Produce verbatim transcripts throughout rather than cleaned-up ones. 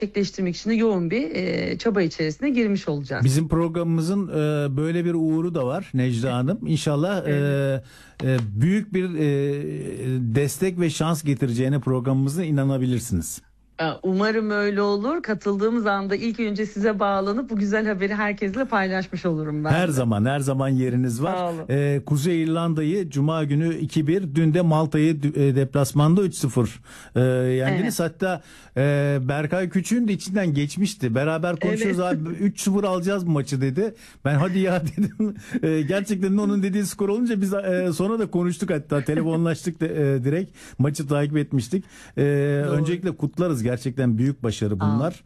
gerçekleştirmek için de yoğun bir e, çaba içerisine girmiş olacağız. Bizim programımızın e, böyle bir uğuru da var Necla Hanım. İnşallah evet. e, e, büyük bir e, destek ve şans getireceğine programımıza inanabilirsiniz. Umarım öyle olur. Katıldığımız anda ilk önce size bağlanıp bu güzel haberi herkesle paylaşmış olurum ben. Her de. zaman her zaman yeriniz var. Ee, Kuzey İrlanda'yı Cuma günü iki bir, dün de Malta'yı e, deplasmanda üç sıfır e, yendiniz. Evet. Hatta e, Berkay Küçük'ün de içinden geçmişti. Beraber konuşuyoruz evet. Abi üç sıfır alacağız bu maçı dedi. Ben hadi ya dedim. E, gerçekten onun dediği skor olunca biz e, sonra da konuştuk, hatta telefonlaştık da, e, direkt maçı takip etmiştik. E, öncelikle kutlarız. Gerçekten büyük başarı bunlar.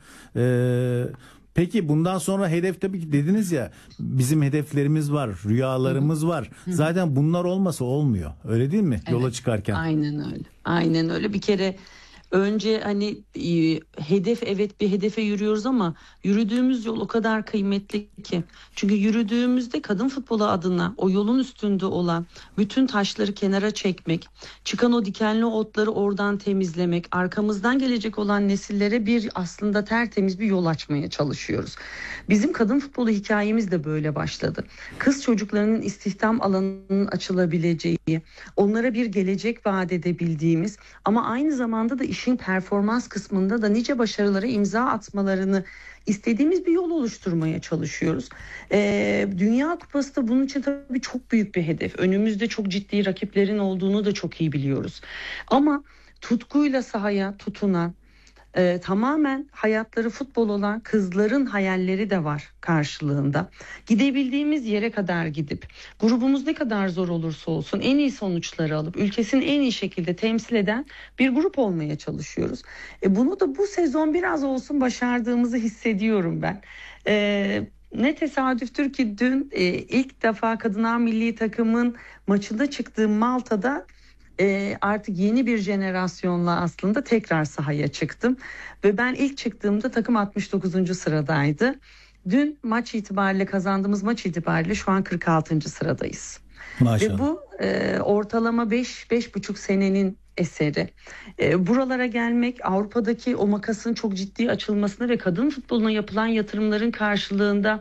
Ee, peki bundan sonra hedef, tabii ki dediniz ya, bizim hedeflerimiz var, rüyalarımız Hı-hı. var. Hı-hı. Zaten bunlar olmasa olmuyor. Öyle değil mi? Evet, yola çıkarken. Aynen öyle. Aynen öyle. Bir kere önce hani e, hedef, evet bir hedefe yürüyoruz ama yürüdüğümüz yol o kadar kıymetli ki. Çünkü yürüdüğümüzde kadın futbolu adına o yolun üstünde olan bütün taşları kenara çekmek, çıkan o dikenli otları oradan temizlemek, arkamızdan gelecek olan nesillere bir aslında tertemiz bir yol açmaya çalışıyoruz. Bizim kadın futbolu hikayemiz de böyle başladı. Kız çocuklarının istihdam alanının açılabileceği, onlara bir gelecek vaat edebildiğimiz ama aynı zamanda da işin performans kısmında da nice başarılara imza atmalarını istediğimiz bir yol oluşturmaya çalışıyoruz. Ee, Dünya Kupası da bunun için tabii çok büyük bir hedef. Önümüzde çok ciddi rakiplerin olduğunu da çok iyi biliyoruz. Ama tutkuyla sahaya tutunan, Ee, tamamen hayatları futbol olan kızların hayalleri de var karşılığında. Gidebildiğimiz yere kadar gidip, grubumuz ne kadar zor olursa olsun en iyi sonuçları alıp ülkesini en iyi şekilde temsil eden bir grup olmaya çalışıyoruz. E, bunu da bu sezon biraz olsun başardığımızı hissediyorum ben. E, Ne tesadüftür ki dün e, ilk defa Kadınlar Milli Takım'ın maçında çıktığım Malta'da E, artık yeni bir jenerasyonla aslında tekrar sahaya çıktım. Ve ben ilk çıktığımda takım altmış dokuzuncu sıradaydı. Dün maç itibariyle, kazandığımız maç itibariyle şu an kırk altıncı sıradayız. Maşallah. Ve bu e, ortalama beş beş buçuk senenin eseri. E, buralara gelmek, Avrupa'daki o makasın çok ciddi açılmasına ve kadın futboluna yapılan yatırımların karşılığında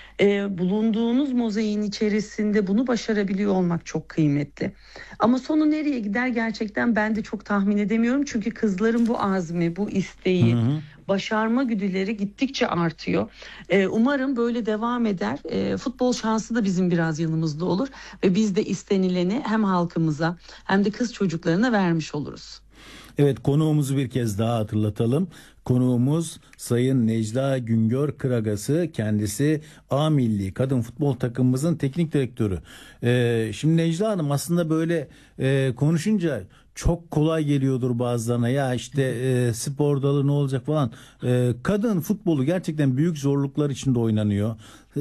E, bulunduğunuz mozaiğin içerisinde bunu başarabiliyor olmak çok kıymetli. Ama sonu nereye gider gerçekten ben de çok tahmin edemiyorum. Çünkü kızların bu azmi, bu isteği, hı hı. başarma güdüleri gittikçe artıyor. E, umarım böyle devam eder. E, futbol şansı da bizim biraz yanımızda olur. Ve biz de istenileni hem halkımıza hem de kız çocuklarına vermiş oluruz. Evet, konuğumuzu bir kez daha hatırlatalım. Konuğumuz Sayın Necla Güngör Kıragası, kendisi A Milli Kadın Futbol Takımımızın teknik direktörü. Ee, şimdi Necla Hanım, aslında böyle e, konuşunca çok kolay geliyordur bazılarına, ya işte e, spor dalı ne olacak falan. E, kadın futbolu gerçekten büyük zorluklar içinde oynanıyor.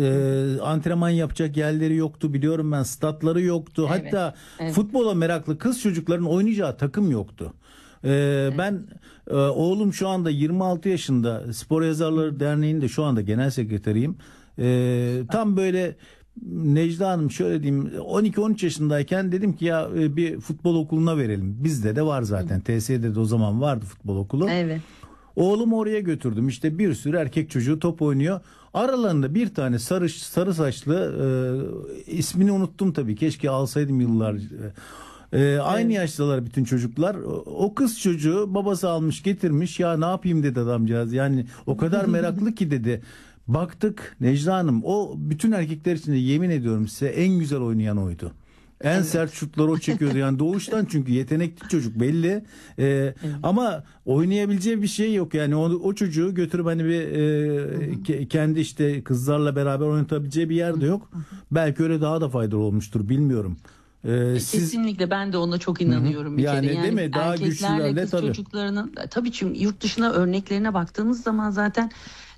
E, antrenman yapacak yerleri yoktu, biliyorum ben, statları yoktu. Evet, hatta evet. futbola meraklı kız çocukların oynayacağı takım yoktu. Ee, evet. Ben e, oğlum şu anda yirmi altı yaşında, Spor Yazarları Derneği'nde şu anda genel sekreteriyim. Ee, tam böyle Necla Hanım, şöyle diyeyim, on iki on üç yaşındayken dedim ki ya bir futbol okuluna verelim. Bizde de var zaten. T S E'de de o zaman vardı futbol okulu. Evet. Oğlumu oraya götürdüm. İşte bir sürü erkek çocuğu top oynuyor. Aralarında bir tane sarı sarı saçlı, e, ismini unuttum tabii. Keşke alsaydım yıllarca. Ee, aynı evet. yaştalar bütün çocuklar. O kız çocuğu babası almış getirmiş, ya ne yapayım dedi adamcağız. Yani o kadar meraklı ki dedi. Baktık Necla Hanım, o bütün erkekler içinde yemin ediyorum size en güzel oynayan oydu. En evet. sert şutları o çekiyordu. Yani doğuştan, çünkü yetenekli çocuk belli. Ee, evet. Ama oynayabileceği bir şey yok. Yani o, o çocuğu götürüp hani bir e, ke, kendi işte kızlarla beraber oynatabileceği bir yer de yok. Belki öyle daha da faydalı olmuştur, bilmiyorum. Ee, Kesinlikle siz... ben de ona çok inanıyorum. Hı-hı. Bir yani, kere. Yani değil mi? Daha erkeklerle güçlülerle kız tabii. çocuklarının tabii, çünkü yurt dışına örneklerine baktığımız zaman zaten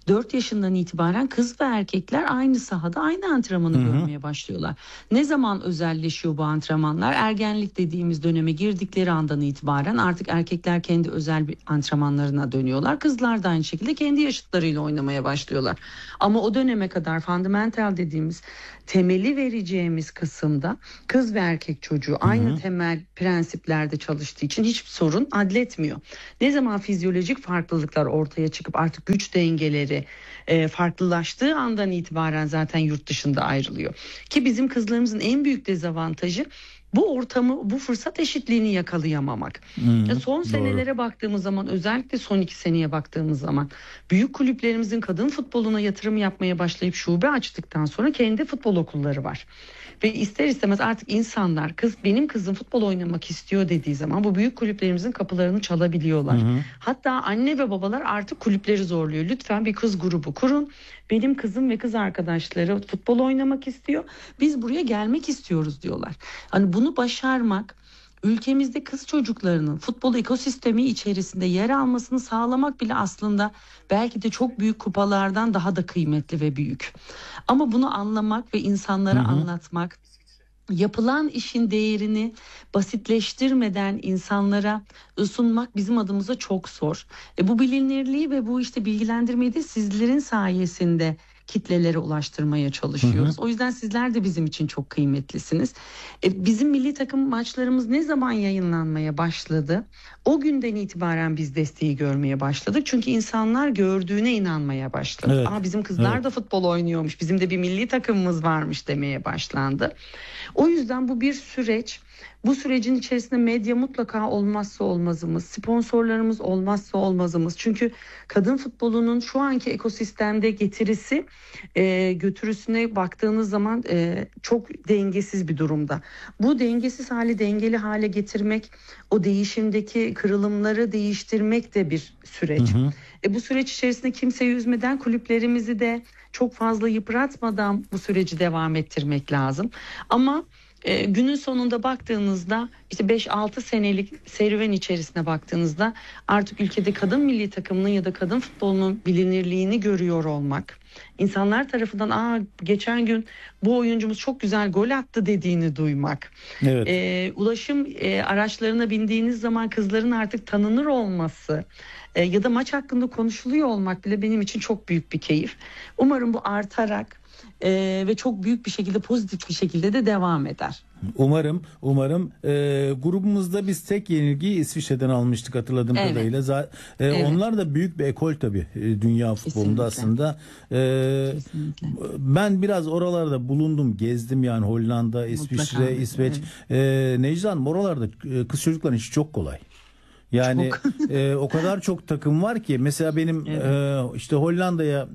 dört yaşından itibaren kız ve erkekler aynı sahada aynı antrenmanı Hı hı. görmeye başlıyorlar. Ne zaman özelleşiyor bu antrenmanlar? Ergenlik dediğimiz döneme girdikleri andan itibaren artık erkekler kendi özel bir antrenmanlarına dönüyorlar. Kızlar da aynı şekilde kendi yaşıtlarıyla oynamaya başlıyorlar. Ama o döneme kadar fundamental dediğimiz temeli vereceğimiz kısımda kız ve erkek çocuğu aynı Hı hı. temel prensiplerde çalıştığı için hiçbir sorun adletmiyor. Ne zaman fizyolojik farklılıklar ortaya çıkıp artık güç dengeleri e, farklılaştığı andan itibaren zaten yurt dışında ayrılıyor. Ki bizim kızlarımızın en büyük dezavantajı bu ortamı, bu fırsat eşitliğini yakalayamamak. Hı, Ya son doğru. senelere baktığımız zaman, özellikle son iki seneye baktığımız zaman büyük kulüplerimizin kadın futboluna yatırım yapmaya başlayıp şube açtıktan sonra kendi futbol okulları var. Ve ister istemez artık insanlar kız benim kızım futbol oynamak istiyor dediği zaman bu büyük kulüplerimizin kapılarını çalabiliyorlar. Hı hı. Hatta anne ve babalar artık kulüpleri zorluyor. Lütfen bir kız grubu kurun. Benim kızım ve kız arkadaşları futbol oynamak istiyor. Biz buraya gelmek istiyoruz diyorlar. Hani bunu başarmak, ülkemizde kız çocuklarının futbol ekosistemi içerisinde yer almasını sağlamak bile aslında belki de çok büyük kupalardan daha da kıymetli ve büyük. Ama bunu anlamak ve insanlara Hı hı. anlatmak, yapılan işin değerini basitleştirmeden insanlara sunmak bizim adımıza çok zor. E bu bilinirliği ve bu işte bilgilendirmeyi de sizlerin sayesinde kitlelere ulaştırmaya çalışıyoruz. Hı hı. O yüzden sizler de bizim için çok kıymetlisiniz. E, bizim milli takım maçlarımız ne zaman yayınlanmaya başladı? O günden itibaren biz desteği görmeye başladık. Çünkü insanlar gördüğüne inanmaya başladı. Evet. Aa, bizim kızlar Evet. da futbol oynuyormuş. Bizim de bir milli takımımız varmış demeye başlandı. O yüzden bu bir süreç. Bu sürecin içerisinde medya mutlaka olmazsa olmazımız, sponsorlarımız olmazsa olmazımız. Çünkü kadın futbolunun şu anki ekosistemde getirisi, e, götürüsüne baktığınız zaman e, çok dengesiz bir durumda. Bu dengesiz hali dengeli hale getirmek, o değişimdeki kırılımları değiştirmek de bir süreç. Hı hı. E, bu süreç içerisinde kimseyi üzmeden, kulüplerimizi de çok fazla yıpratmadan bu süreci devam ettirmek lazım. Ama e, günün sonunda baktığınızda işte beş altı senelik serüven içerisine baktığınızda artık ülkede kadın milli takımının ya da kadın futbolunun bilinirliğini görüyor olmak, insanlar tarafından aa geçen gün bu oyuncumuz çok güzel gol attı dediğini duymak, Evet. e, ulaşım e, araçlarına bindiğiniz zaman kızların artık tanınır olması e, ya da maç hakkında konuşuluyor olmak bile benim için çok büyük bir keyif. Umarım bu artarak e, ve çok büyük bir şekilde, pozitif bir şekilde de devam eder. Umarım, umarım. Ee, grubumuzda biz tek yenilgiyi İsviçre'den almıştık hatırladığım Evet. kadarıyla. Za- e, Evet. Onlar da büyük bir ekol tabii e, dünya futbolunda Kesinlikle. aslında. Ee, Kesinlikle. ben biraz oralarda bulundum, gezdim yani Hollanda, İsviçre, Mutlaka. İsveç. Ee, Necla Hanım, oralarda e, kız çocukların işi çok kolay. Yani e, o kadar çok takım var ki mesela benim Evet. e, işte Hollanda'ya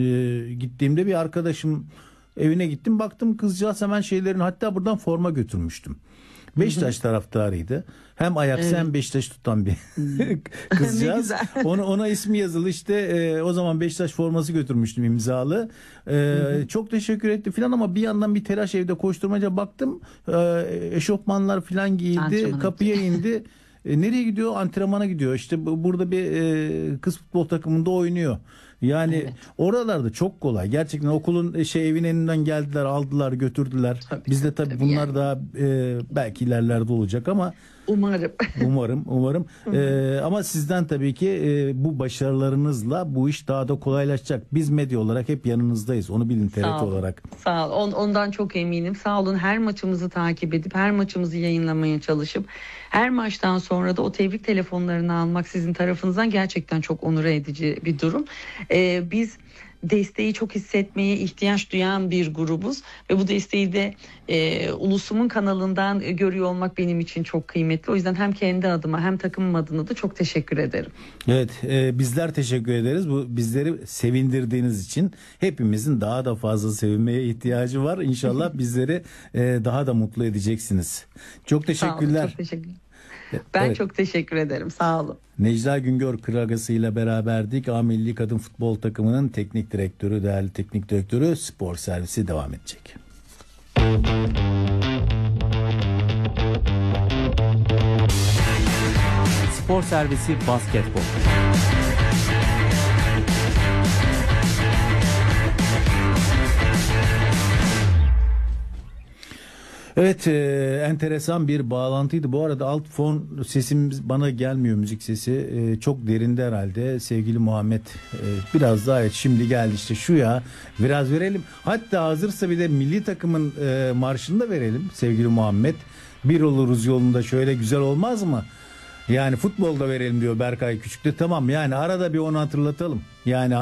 e, gittiğimde bir arkadaşım evine gittim, baktım kızcağız hemen şeylerin, hatta buradan forma götürmüştüm. Beşiktaş taraftarıydı. Hem Ajax Evet. hem Beşiktaş tutan bir Ne kızcağız. güzel. Ona, ona ismi yazılı işte e, o zaman Beşiktaş forması götürmüştüm imzalı. E, çok teşekkür etti filan ama bir yandan bir telaş, evde koşturmaca baktım. E, eşofmanlar filan giyildi. Antrenmana Kapıya indi. E, nereye gidiyor? Antrenmana gidiyor. İşte bu- burada bir e, kız futbol takımında oynuyor. Yani Evet. oralarda çok kolay. Gerçekten okulun e, şey evin önünden geldiler, aldılar, götürdüler. Tabii, Bizde tabii tabii bunlar yani. daha e, belki ilerlerde olacak ama Umarım. umarım umarım. E, ama sizden tabii ki e, bu başarılarınızla bu iş daha da kolaylaşacak. Biz medya olarak hep yanınızdayız. Onu bilin, T R T Sağ olun. olarak. Sağ ol. On- ondan çok eminim. Sağ olun. Her maçımızı takip edip her maçımızı yayınlamaya çalışıp her maçtan sonra da o tebrik telefonlarını almak sizin tarafınızdan gerçekten çok onur edici bir durum. Ee, biz desteği çok hissetmeye ihtiyaç duyan bir grubuz ve bu desteği de e, Ulusum'un kanalından e, görüyor olmak benim için çok kıymetli. O yüzden hem kendi adıma hem takımım adına da çok teşekkür ederim. Evet, e, bizler teşekkür ederiz. Bu bizleri sevindirdiğiniz için. Hepimizin daha da fazla sevinmeye ihtiyacı var. İnşallah bizleri e, daha da mutlu edeceksiniz. Çok teşekkürler. Sağ olun, çok teşekkür. Ben Evet. çok teşekkür ederim. Sağ olun. Necla Güngör Kıragası ile beraberdik. A Milli Kadın Futbol Takımı'nın teknik direktörü, değerli teknik direktörü. Spor Servisi devam edecek. Spor Servisi Basketbol. Evet, e, enteresan bir bağlantıydı. Bu arada alt fon sesimiz bana gelmiyor, müzik sesi. E, çok derinde herhalde sevgili Muhammed. E, biraz daha, evet, şimdi geldi işte şu ya. Biraz verelim. Hatta hazırsa bir de milli takımın e, marşını da verelim sevgili Muhammed. Bir oluruz yolunda, şöyle güzel olmaz mı? Yani futbolda verelim diyor Berkay Küçük de. Tamam, yani arada bir onu hatırlatalım. Yani